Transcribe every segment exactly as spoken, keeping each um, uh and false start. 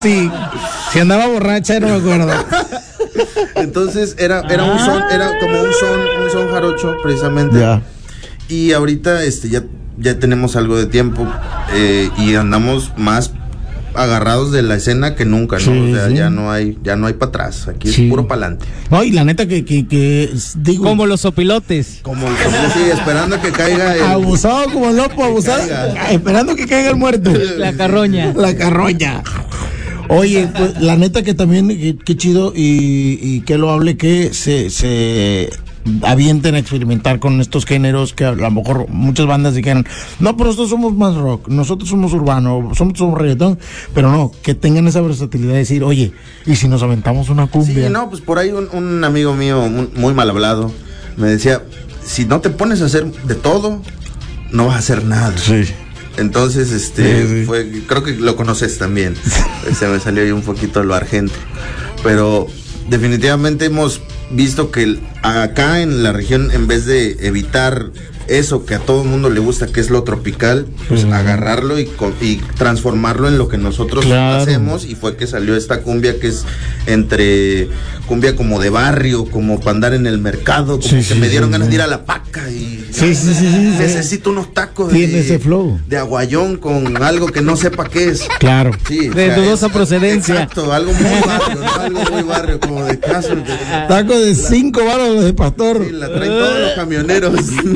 Sí, si andaba borracha no me acuerdo. Entonces era, era un son, era como un son, un son jarocho, precisamente. Ya. Y ahorita este ya, ya tenemos algo de tiempo eh, y andamos más agarrados de la escena que nunca, ¿no? Sí, o sea, sí. ya no hay, ya no hay para atrás, aquí Sí. es puro para adelante. No, y la neta que, que, que digo. Como los sopilotes. Como, como sí, esperando que caiga el, Abusado como loco, abusado. caiga. Esperando que caiga el muerto. La carroña. La carroña. Oye, pues la neta que también, qué, qué chido y, y que lo hable que se, se avienten a experimentar con estos géneros que a lo mejor muchas bandas dijeran, no, pero nosotros somos más rock, nosotros somos urbano, somos, somos reggaetón, pero no, que tengan esa versatilidad de decir, oye, ¿y si nos aventamos una cumbia? Sí, no, pues por ahí un, un amigo mío muy, muy mal hablado me decía, si no te pones a hacer de todo, no vas a hacer nada. Sí. Entonces, este, Sí, sí. fue, creo que lo conoces también. Se me salió ahí un poquito lo argento. Pero definitivamente hemos visto que el- acá en la región, en vez de evitar eso que a todo el mundo le gusta, que es lo tropical, pues Ujú. agarrarlo y, co- y transformarlo en lo que nosotros Claro. hacemos. Y fue que salió esta cumbia que es entre cumbia como de barrio, como para andar en el mercado, como Sí, que sí, me dieron sí, ganas sí. de ir a la paca y Sí, sí, sí, sí, sí. necesito unos tacos Tiene de, ese flow. de aguayón con algo que no sepa qué es. Claro. Sí, o De sea, dudosa es- procedencia. Exacto, algo muy barrio, ¿no? Algo muy barrio, como de caso. de- Taco de cinco varos de pastor. Sí, la traen todos los camioneros.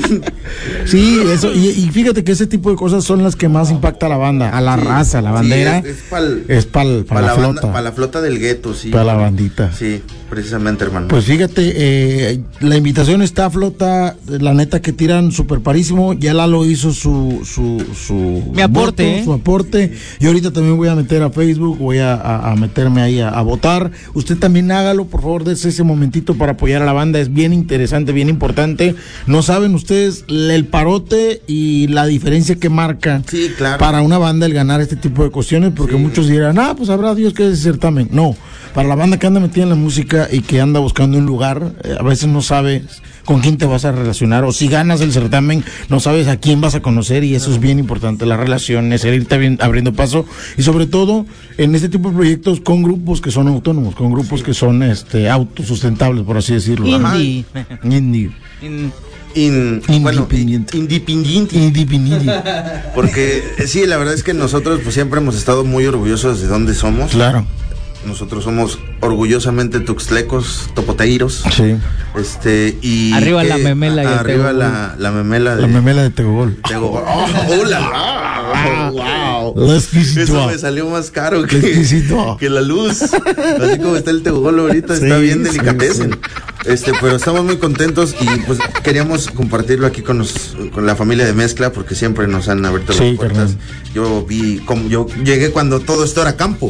Sí, eso, y, y fíjate que ese tipo de cosas son las que más impacta a la banda, a la Sí, raza, a la sí, bandera. es, es pa'l- es para pa' la, la banda- flota. pa' la flota del gueto, sí. Para la bandita. Sí, precisamente, hermano. Pues fíjate, eh, la invitación está, flota, la neta que tiran súper parísimo, ya Lalo hizo su su, su Mi aporte, voto, ¿eh? su aporte, y ahorita también voy a meter a Facebook, voy a, a- a meterme ahí a, a votar, usted también hágalo, por favor, dése ese momentito para apoyar a la banda, es bien interesante, bien importante, no saben ustedes el parote y la diferencia que marca Sí, claro. para una banda el ganar este tipo de cuestiones, porque Sí. muchos dirán, ah, pues habrá Dios que ese certamen. No, para la banda que anda metida en la música y que anda buscando un lugar, eh, a veces no sabes con quién te vas a relacionar, o si ganas el certamen, no sabes a quién vas a conocer, y eso es bien importante, las relaciones, el irte abri- abriendo paso, y sobre todo en este tipo de proyectos con grupos que son autónomos, con grupos que son este autosustentables, por así decirlo. Indie. Indie. In- In- bueno, Independiente. independiente. Independiente. Porque eh, sí, la verdad es que nosotros pues siempre hemos estado muy orgullosos de dónde somos. Claro. Nosotros somos orgullosamente tuxtlecos, topoteiros. Sí. Este, y Arriba que- la memela y el arriba tegogol. la, la memela de La memela de Tegogol. Tegogol. ¡Oh, oh, la, la! ¡Wow! La exquisito. Eso me salió más caro que, Exquisito. que la luz. Así como está el Tegogol ahorita, está Sí, bien sí, delicatessen. sí. Este, pero estamos muy contentos y pues queríamos compartirlo aquí con, los, con la familia de Mezcla porque siempre nos han abierto Sí, las puertas. carnal. Yo vi como yo llegué cuando todo esto era campo.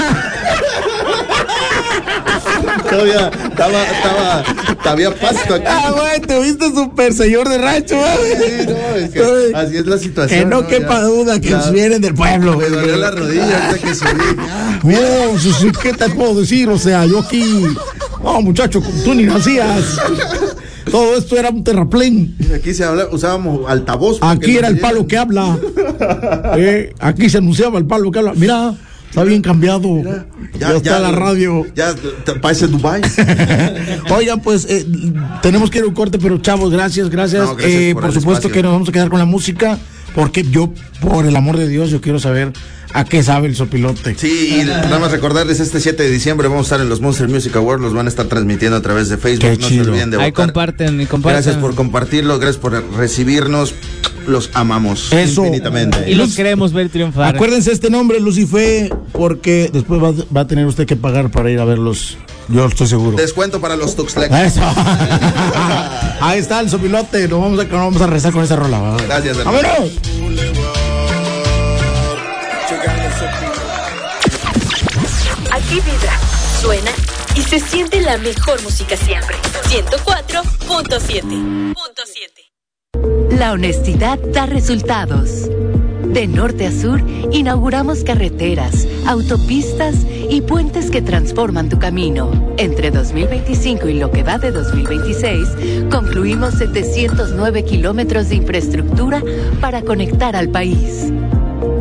Todavía estaba, estaba, había pasto aquí. Ah, güey, te viste súper señor de rancho, güey. Sí, no, es que Ay, así es la situación. que no quepa Ya- duda que ya vienen del pueblo, Me güey. dolió la rodilla ahorita que subí. No, sí, sí, ¿qué te puedo decir? O sea, yo aquí. No, muchacho, tú ni nacías. Todo esto era un terraplén. Aquí se habla, usábamos altavoz. para Aquí que era nos el palo oyeran. que habla. Eh, aquí se anunciaba el palo que habla. Mira, está bien cambiado. Ya, está la radio. Ya te- parece Dubai. Oigan, pues eh, tenemos que ir a un corte, pero chavos, gracias, gracias. No, gracias Eh, por por el supuesto espacio. que nos vamos a quedar con la música, porque yo, por el amor de Dios, yo quiero saber a qué sabe el sopilote. Sí, y nada más recordarles, este siete de diciembre vamos a estar en los Monster Music Awards, los van a estar transmitiendo a través de Facebook, Qué no chido. se olviden de Ahí votar. comparten y comparten. Gracias por compartirlo, gracias por recibirnos, los amamos Eso. infinitamente. Y los queremos ver triunfar. Acuérdense este nombre, Lucifer, porque después va, va a tener usted que pagar para ir a verlos. Yo estoy seguro. Descuento para los Tuxtlecos. Eso. Ahí está el sopilote. Nos vamos a, nos vamos a rezar con esa rola. ¿va? Gracias, hermano. ¡Vámonos! Aquí vibra, suena y se siente la mejor música siempre. ciento cuatro punto siete. La honestidad da resultados. De norte a sur, inauguramos carreteras, autopistas y puentes que transforman tu camino. Entre dos mil veinticinco y lo que va de dos mil veintiséis, concluimos setecientos nueve kilómetros de infraestructura para conectar al país.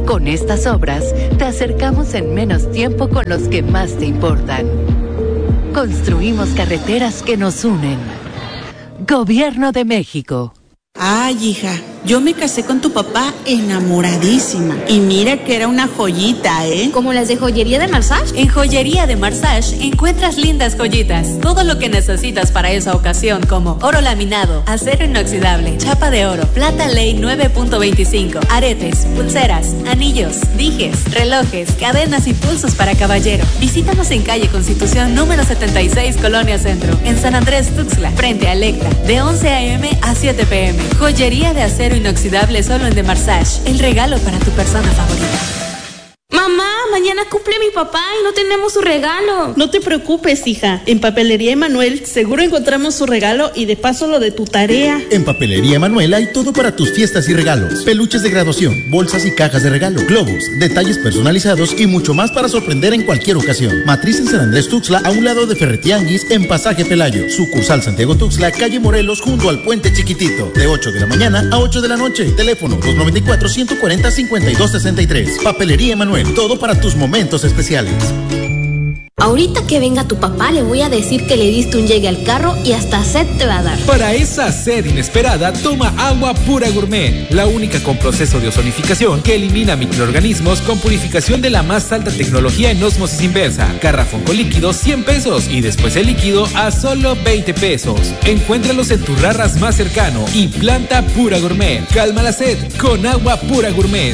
Con estas obras, te acercamos en menos tiempo con los que más te importan. Construimos carreteras que nos unen. Gobierno de México. Ay, hija, yo me casé con tu papá enamoradísima. Y mira que era una joyita, ¿eh? ¿Como las de Joyería de Marsage? En Joyería de Marsage encuentras lindas joyitas. Todo lo que necesitas para esa ocasión, como oro laminado, acero inoxidable, chapa de oro, plata ley nueve punto veinticinco, aretes, pulseras, anillos, dijes, relojes, cadenas y pulsos para caballero. Visítanos en calle Constitución número setenta y seis, Colonia Centro, en San Andrés Tuxtla, frente a Electra, de once a eme a siete pe eme. Joyería de acero inoxidable solo en The Marsage. El regalo para tu persona favorita. Mamá, mañana cumple mi papá y no tenemos su regalo. No te preocupes, hija. En Papelería Emanuel seguro encontramos su regalo y de paso lo de tu tarea. En Papelería Emanuel hay todo para tus fiestas y regalos. Peluches de graduación, bolsas y cajas de regalo, globos, detalles personalizados y mucho más para sorprender en cualquier ocasión. Matriz en San Andrés Tuxtla, a un lado de Ferretianguis, en Pasaje Pelayo. Sucursal Santiago Tuxtla, calle Morelos, junto al Puente Chiquitito. De ocho de la mañana a ocho de la noche. Teléfono dos noventa y cuatro, ciento cuarenta, cincuenta y dos sesenta y tres. Papelería Emanuel. Todo para tus momentos especiales. Ahorita que venga tu papá le voy a decir que le diste un llegue al carro y hasta sed te va a dar. Para esa sed inesperada, toma Agua Pura Gourmet, la única con proceso de ozonificación que elimina microorganismos con purificación de la más alta tecnología en ósmosis inversa. Garrafón con líquido cien pesos y después el líquido a solo veinte pesos. Encuéntralos en tu Rarras más cercano y Planta Pura Gourmet. Calma la sed con Agua Pura Gourmet.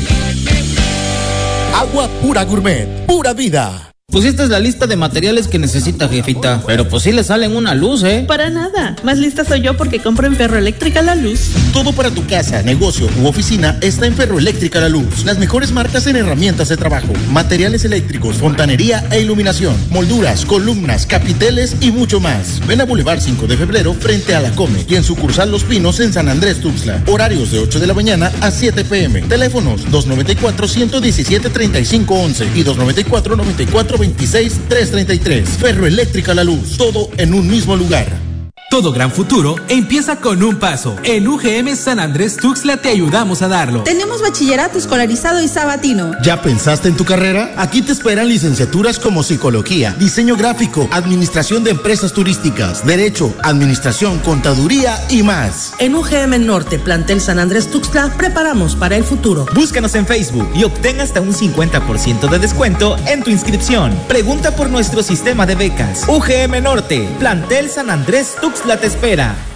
Agua Pura Gourmet, pura vida. Pues esta es la lista de materiales que necesita, jefita. Pero pues sí le salen una luz, ¿eh? Para nada. Más lista soy yo porque compro en Ferroeléctrica La Luz. Todo para tu casa, negocio u oficina está en Ferroeléctrica La Luz. Las mejores marcas en herramientas de trabajo, materiales eléctricos, fontanería e iluminación, molduras, columnas, capiteles y mucho más. Ven a Boulevard cinco de febrero frente a la Come y en sucursal Los Pinos en San Andrés Tuxtla. Horarios de ocho de la mañana a siete pe eme. Teléfonos dos noventa y cuatro, ciento diecisiete, treinta y cinco once y dos noventa y cuatro, noventa y cuatro, veintiséis, trescientos treinta y tres. Ferroeléctrica La Luz. Todo en un mismo lugar. Todo gran futuro empieza con un paso. En U G M San Andrés Tuxtla te ayudamos a darlo. Tenemos bachillerato escolarizado y sabatino. ¿Ya pensaste en tu carrera? Aquí te esperan licenciaturas como psicología, diseño gráfico, administración de empresas turísticas, derecho, administración, contaduría y más. En U G M Norte, plantel San Andrés Tuxtla, preparamos para el futuro. Búscanos en Facebook y obtén hasta un cincuenta por ciento de descuento en tu inscripción. Pregunta por nuestro sistema de becas. U G M Norte, plantel San Andrés Tuxtla te espera.